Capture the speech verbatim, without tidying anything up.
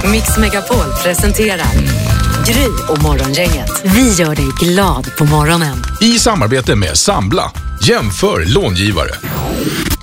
Mix Megapol presenterar Gry och Morgongänget. Vi gör dig glad på morgonen. I samarbete med Sambla. Jämför långivare.